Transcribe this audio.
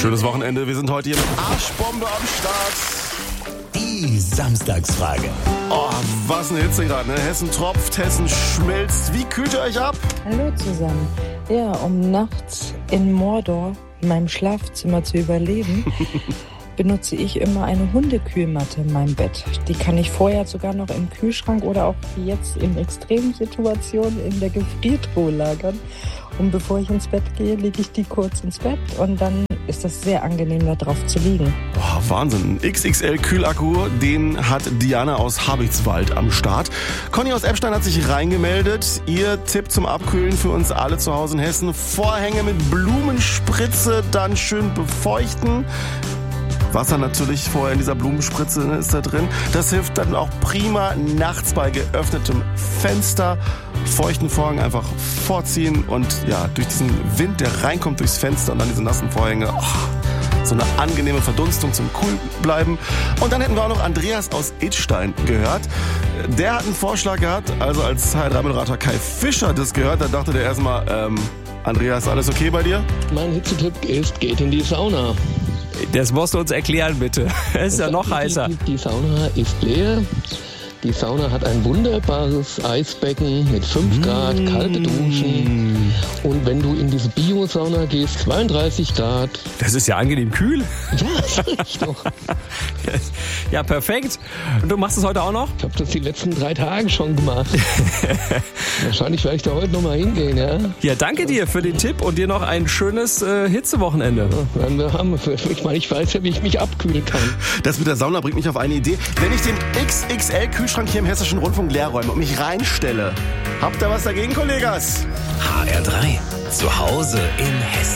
Schönes Wochenende. Wir sind heute hier mit Arschbombe am Start. Die Samstagsfrage. Oh, was eine Hitze gerade, ne? Hessen tropft, Hessen schmilzt. Wie kühlt ihr euch ab? Hallo zusammen. Ja, um nachts in Mordor, in meinem Schlafzimmer zu überleben, benutze ich immer eine Hundekühlmatte in meinem Bett. Die kann ich vorher sogar noch im Kühlschrank oder auch wie jetzt in extremen Situationen in der Gefriertruhe lagern. Und bevor ich ins Bett gehe, lege ich die kurz ins Bett und dann ist das sehr angenehm, da drauf zu liegen. Boah, Wahnsinn. XXL-Kühlakku, den hat Diana aus Habichtswald am Start. Conny aus Eppstein hat sich reingemeldet. Ihr Tipp zum Abkühlen für uns alle zu Hause in Hessen: Vorhänge mit Blumenspritze dann schön befeuchten. Wasser natürlich vorher in dieser Blumenspritze ist da drin. Das hilft dann auch prima nachts bei geöffnetem Fenster. Feuchten Vorhang einfach vorziehen und ja, durch diesen Wind, der reinkommt durchs Fenster und dann diese nassen Vorhänge, so eine angenehme Verdunstung zum cool bleiben. Und dann hätten wir auch noch Andreas aus Idstein gehört. Der hat einen Vorschlag gehabt, also als HR3-Moderator Kai Fischer das gehört, da dachte der erstmal, Andreas, alles okay bei dir? Mein Hitzetipp ist, geht in die Sauna. Das musst du uns erklären, bitte. Es ist ja noch heißer. Die Sauna ist leer. Die Sauna hat ein wunderbares Eisbecken mit 5 Grad, kalte Duschen. Und wenn du in diese Bio-Sauna gehst, 32 Grad. Das ist ja angenehm kühl. Ja, sag ich doch. Ja, perfekt. Und du machst es heute auch noch? Ich habe das die letzten 3 Tage schon gemacht. Wahrscheinlich werde ich da heute nochmal hingehen, ja? Ja, danke dir für den Tipp und dir noch ein schönes Hitzewochenende. Ja, werden wir haben. Ich meine, ich weiß ja, wie ich mich abkühlen kann. Das mit der Sauna bringt mich auf eine Idee. Wenn ich den XXL-Kühlschrank hier im Hessischen Rundfunk leer räume und mich reinstelle, habt ihr was dagegen, Kollegas? HR3. Zu Hause in Hessen.